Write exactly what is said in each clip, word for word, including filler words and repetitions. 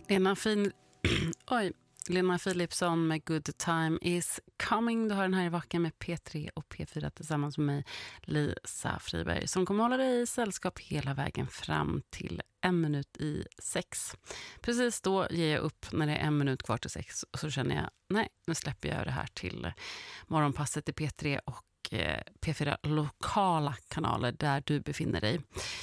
Lena fin... Oj. Lena Philipsson med Good Time Is Coming. Du har den här i Vaken med P tre och P fyra tillsammans med mig, Lisa Friberg, som kommer hålla dig i sällskap hela vägen fram till en minut i sex. Precis då ger jag upp när det är en minut kvar till sex och så känner jag, nej, nu släpper jag det här till morgonpasset i P tre och P fyra lokala kanaler där du befinner dig.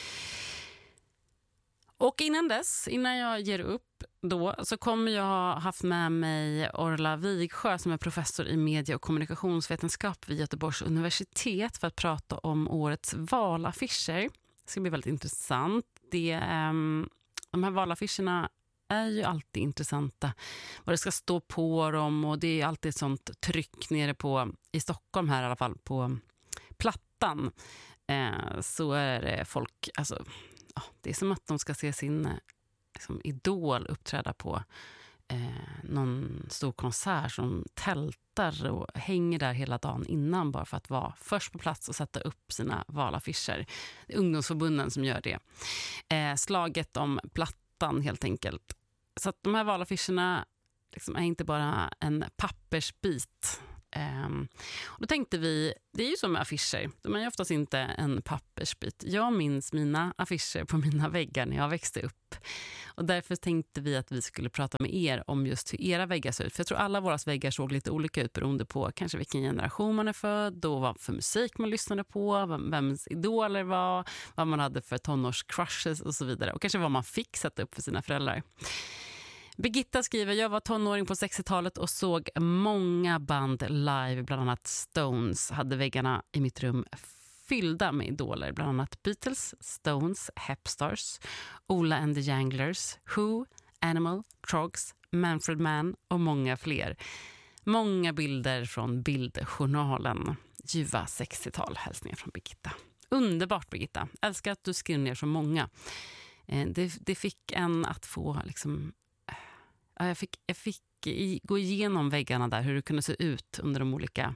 Och innan dess, innan jag ger upp då, så kommer jag ha haft med mig Orla Vigsjö som är professor i media- och kommunikationsvetenskap vid Göteborgs universitet för att prata om årets valaffischer. Det ska bli väldigt intressant. Det, um, de här valaffischerna är ju alltid intressanta. Vad det ska stå på dem, och det är alltid ett sånt tryck nere på, i Stockholm här i alla fall, på Plattan. Eh, så är det folk, alltså... Ja, det är som att de ska se sin liksom, idol uppträda på eh, någon stor konsert som tältar och hänger där hela dagen innan bara för att vara först på plats och sätta upp sina valaffischer. Det är ungdomsförbunden som gör det. Eh, slaget om Plattan helt enkelt. Så att de här valaffischerna liksom är inte bara en pappersbit. Um, och då tänkte vi, det är ju som med affischer, de är ju oftast inte en pappersbit. Jag minns mina affischer på mina väggar när jag växte upp, och därför tänkte vi att vi skulle prata med er om just hur era väggar ser ut. För jag tror alla våras väggar såg lite olika ut beroende på kanske vilken generation man är född och vad för musik man lyssnade på, vems idoler var, vad man hade för tonårscrushes och så vidare, och kanske vad man fick sätta upp för sina föräldrar. Birgitta skriver, jag var tonåring på sextiotalet och såg många band live, bland annat Stones. Hade väggarna i mitt rum fyllda med idoler, bland annat Beatles, Stones, Hepstars, Ola and the Janglers, Who, Animal, Trogs, Manfred Mann och många fler. Många bilder från bildjournalen. Ljuva sextiotal, hälsningar från Birgitta. Underbart, Birgitta. Älskar att du skriver ner så många. Det, det fick en att få liksom... Jag fick, jag fick gå igenom väggarna där, hur det kunde se ut under de olika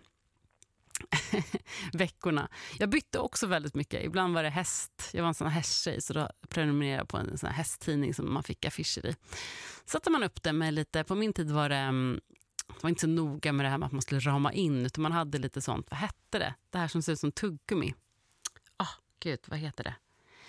veckorna. Jag bytte också väldigt mycket. Ibland var det häst. Jag var en sån här hästtjej, så då prenumererade jag på en sån här hästtidning som man fick affischer i. Satte man upp det med lite, på min tid var det, det var inte så noga med det här med att man skulle rama in, utan man hade lite sånt, vad hette det? Det här som ser ut som tuggummi. Åh, oh, gud, vad heter det?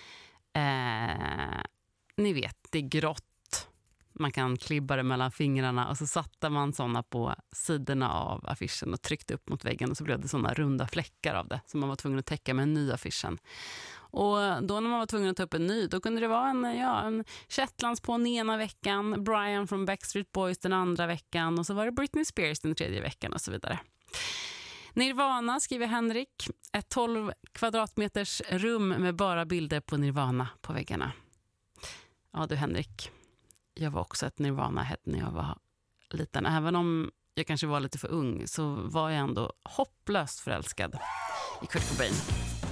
Eh, ni vet, det är grått. Man kan klibba det mellan fingrarna, och så satte man såna på sidorna av affischen och tryckte upp mot väggen, och så blev det såna runda fläckar av det som man var tvungen att täcka med en ny affischen. Och då när man var tvungen att ta upp en ny, då kunde det vara en, ja, en Shetlands på den ena veckan, Brian från Backstreet Boys den andra veckan, och så var det Britney Spears den tredje veckan och så vidare. Nirvana, skriver Henrik, ett tolv kvadratmeters rum med bara bilder på Nirvana på väggarna. Ja du Henrik, jag var också ett Nirvana-head när jag var liten. Även om jag kanske var lite för ung, så var jag ändå hopplöst förälskad i Kurt Cobain.